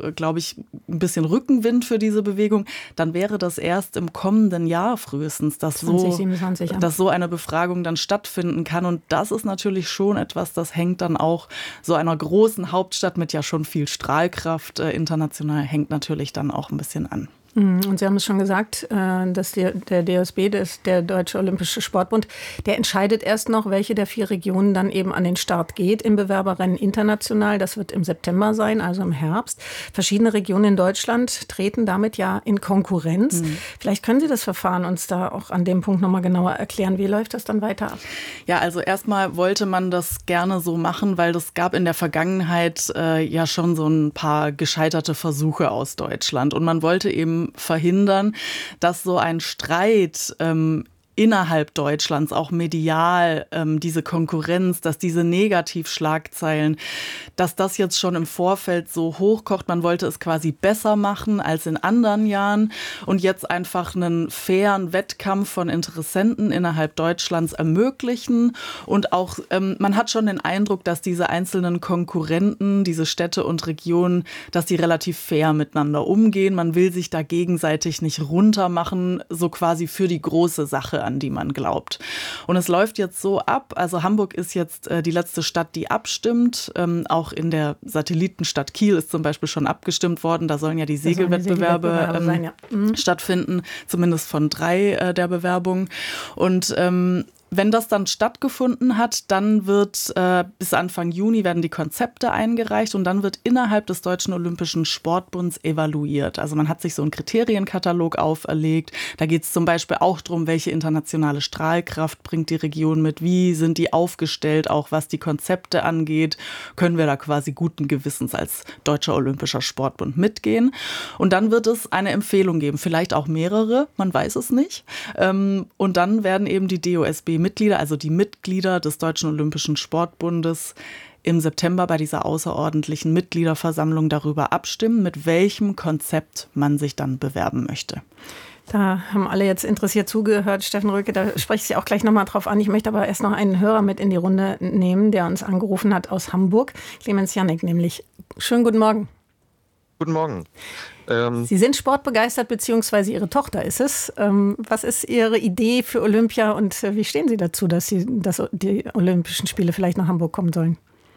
glaube ich, ein bisschen Rückenwind für diese Bewegung, dann wäre das erst im kommenden Jahr frühestens, dass 2027, so eine Befragung dann stattfinden kann. Und das ist natürlich schon etwas, das hängt dann auch so einer großen Hauptstadt mit ja schon viel Strahlkraft international, hängt natürlich dann auch ein bisschen an. Und Sie haben es schon gesagt, dass der DOSB, der Deutsche Olympische Sportbund, der entscheidet erst noch, welche der 4 Regionen dann eben an den Start geht im Bewerberrennen international. Das wird im September sein, also im Herbst. Verschiedene Regionen in Deutschland treten damit ja in Konkurrenz. Vielleicht können Sie das Verfahren uns da auch an dem Punkt nochmal genauer erklären. Wie läuft das dann weiter ab? Ja, also erstmal wollte man das gerne so machen, weil das gab in der Vergangenheit ja schon so ein paar gescheiterte Versuche aus Deutschland. Und man wollte eben verhindern, dass so ein Streit innerhalb Deutschlands, auch medial, diese Konkurrenz, dass diese Negativschlagzeilen, dass das jetzt schon im Vorfeld so hochkocht. Man wollte es quasi besser machen als in anderen Jahren und jetzt einfach einen fairen Wettkampf von Interessenten innerhalb Deutschlands ermöglichen. Und auch, man hat schon den Eindruck, dass diese einzelnen Konkurrenten, diese Städte und Regionen, dass die relativ fair miteinander umgehen. Man will sich da gegenseitig nicht runtermachen, so quasi für die große Sache, an die man glaubt. Und es läuft jetzt so ab, also Hamburg ist jetzt die letzte Stadt, die abstimmt. Auch in der Satellitenstadt Kiel ist zum Beispiel schon abgestimmt worden. Da sollen ja die Segelwettbewerbe stattfinden, zumindest von 3 der Bewerbungen. Und wenn das dann stattgefunden hat, dann wird bis Anfang Juni werden die Konzepte eingereicht und dann wird innerhalb des Deutschen Olympischen Sportbunds evaluiert. Also man hat sich so einen Kriterienkatalog auferlegt. Da geht es zum Beispiel auch darum, welche internationale Strahlkraft bringt die Region mit, wie sind die aufgestellt, auch was die Konzepte angeht. Können wir da quasi guten Gewissens als Deutscher Olympischer Sportbund mitgehen? Und dann wird es eine Empfehlung geben, vielleicht auch mehrere, man weiß es nicht. Und dann werden eben die DOSB-Mitglieder, also die Mitglieder des Deutschen Olympischen Sportbundes, im September bei dieser außerordentlichen Mitgliederversammlung darüber abstimmen, mit welchem Konzept man sich dann bewerben möchte. Da haben alle jetzt interessiert zugehört. Steffen Röke, da spreche ich Sie auch gleich nochmal drauf an. Ich möchte aber erst noch einen Hörer mit in die Runde nehmen, der uns angerufen hat aus Hamburg. Clemens Janek nämlich. Schönen guten Morgen. Guten Morgen. Sie sind sportbegeistert, beziehungsweise Ihre Tochter ist es. Was ist Ihre Idee für Olympia und wie stehen Sie dazu, dass die Olympischen Spiele vielleicht nach Hamburg kommen sollen?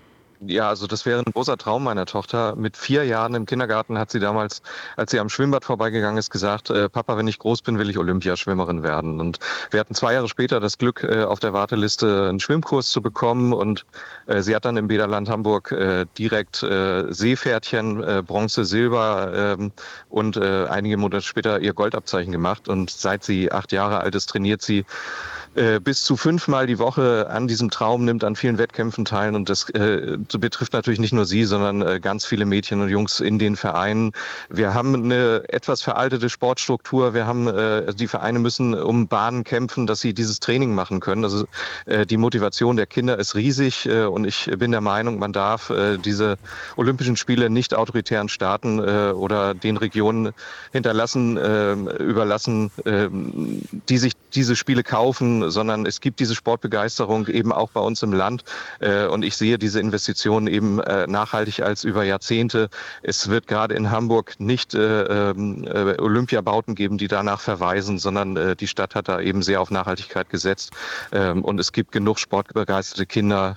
Ja, also das wäre ein großer Traum meiner Tochter. Mit 4 Jahren im Kindergarten hat sie damals, als sie am Schwimmbad vorbeigegangen ist, gesagt, Papa, wenn ich groß bin, will ich Olympiaschwimmerin werden. Und wir hatten 2 Jahre später das Glück, auf der Warteliste einen Schwimmkurs zu bekommen. Und sie hat dann im Bäderland Hamburg direkt Seepferdchen, Bronze, Silber und einige Monate später ihr Goldabzeichen gemacht. Und seit sie 8 Jahre alt ist, trainiert sie bis zu 5-mal die Woche an diesem Traum, nimmt an vielen Wettkämpfen teil und das betrifft natürlich nicht nur sie, sondern ganz viele Mädchen und Jungs in den Vereinen. Wir haben eine etwas veraltete Sportstruktur, wir haben die Vereine müssen um Bahnen kämpfen, dass sie dieses Training machen können. Also die Motivation der Kinder ist riesig und ich bin der Meinung, man darf diese Olympischen Spiele nicht autoritären Staaten oder den Regionen überlassen, die sich diese Spiele kaufen, sondern es gibt diese Sportbegeisterung eben auch bei uns im Land und ich sehe diese Investitionen eben nachhaltig als über Jahrzehnte. Es wird gerade in Hamburg nicht Olympiabauten geben, die danach verweisen, sondern die Stadt hat da eben sehr auf Nachhaltigkeit gesetzt und es gibt genug sportbegeisterte Kinder,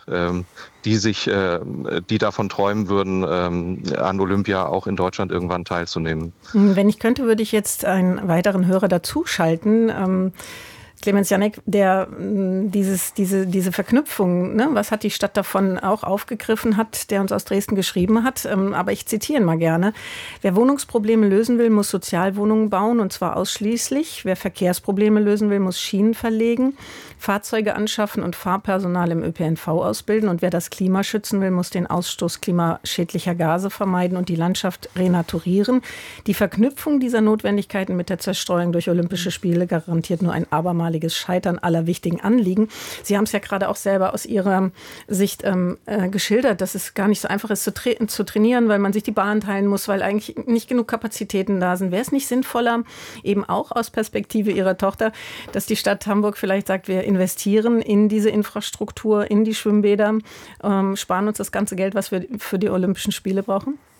die davon träumen würden, an Olympia auch in Deutschland irgendwann teilzunehmen. Wenn ich könnte, würde ich jetzt einen weiteren Hörer dazuschalten. Clemens Janek, der diese Verknüpfung, ne, was hat die Stadt davon auch aufgegriffen hat, der uns aus Dresden geschrieben hat, aber ich zitiere ihn mal gerne. Wer Wohnungsprobleme lösen will, muss Sozialwohnungen bauen und zwar ausschließlich. Wer Verkehrsprobleme lösen will, muss Schienen verlegen, Fahrzeuge anschaffen und Fahrpersonal im ÖPNV ausbilden und wer das Klima schützen will, muss den Ausstoß klimaschädlicher Gase vermeiden und die Landschaft renaturieren. Die Verknüpfung dieser Notwendigkeiten mit der Zerstreuung durch Olympische Spiele garantiert nur ein abermaliges Scheitern aller wichtigen Anliegen. Sie haben es ja gerade auch selber aus Ihrer Sicht geschildert, dass es gar nicht so einfach ist zu trainieren, weil man sich die Bahn teilen muss, weil eigentlich nicht genug Kapazitäten da sind. Wäre es nicht sinnvoller, eben auch aus Perspektive Ihrer Tochter, dass die Stadt Hamburg vielleicht sagt, wir investieren in diese Infrastruktur, in die Schwimmbäder, sparen uns das ganze Geld, was wir für die Olympischen Spiele brauchen?